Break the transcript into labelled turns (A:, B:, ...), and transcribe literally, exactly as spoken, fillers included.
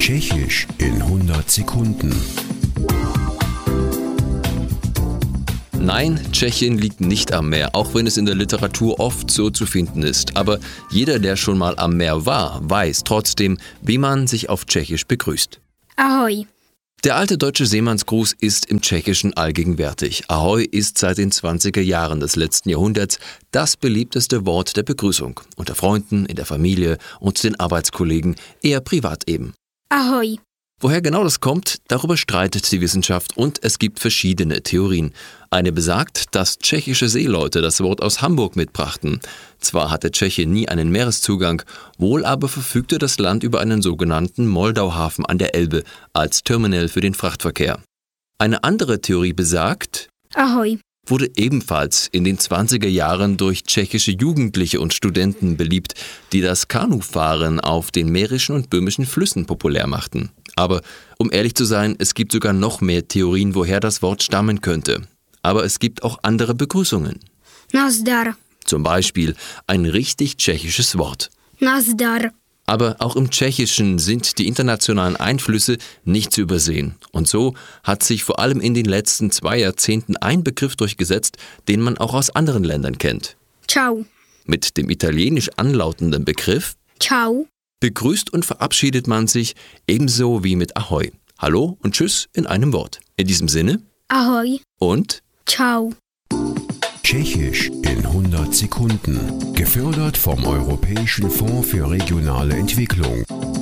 A: Tschechisch in hundert Sekunden.
B: Nein, Tschechien liegt nicht am Meer, auch wenn es in der Literatur oft so zu finden ist. Aber jeder, der schon mal am Meer war, weiß trotzdem, wie man sich auf Tschechisch begrüßt.
C: Ahoj.
B: Der alte deutsche Seemannsgruß ist im Tschechischen allgegenwärtig. Ahoj ist seit den zwanziger Jahren des letzten Jahrhunderts das beliebteste Wort der Begrüßung. Unter Freunden, in der Familie und den Arbeitskollegen, eher privat eben.
C: Ahoj.
B: Woher genau das kommt, darüber streitet die Wissenschaft und es gibt verschiedene Theorien. Eine besagt, dass tschechische Seeleute das Wort aus Hamburg mitbrachten. Zwar hatte Tschechien nie einen Meereszugang, wohl aber verfügte das Land über einen sogenannten Moldauhafen an der Elbe als Terminal für den Frachtverkehr. Eine andere Theorie besagt,
C: Ahoj.
B: wurde ebenfalls in den zwanziger Jahren durch tschechische Jugendliche und Studenten beliebt, die das Kanufahren auf den mährischen und böhmischen Flüssen populär machten. Aber um ehrlich zu sein, es gibt sogar noch mehr Theorien, woher das Wort stammen könnte. Aber es gibt auch andere Begrüßungen.
C: Nazdar.
B: Zum Beispiel ein richtig tschechisches Wort.
C: Nazdar.
B: Aber auch im Tschechischen sind die internationalen Einflüsse nicht zu übersehen. Und so hat sich vor allem in den letzten zwei Jahrzehnten ein Begriff durchgesetzt, den man auch aus anderen Ländern kennt.
C: Ciao.
B: Mit dem italienisch anlautenden Begriff
C: Ciao.
B: begrüßt und verabschiedet man sich ebenso wie mit Ahoi. Hallo und Tschüss in einem Wort. In diesem Sinne
C: Ahoj.
B: und
C: Ciao.
A: Tschechisch in hundert Sekunden. Gefördert vom Europäischen Fonds für regionale Entwicklung.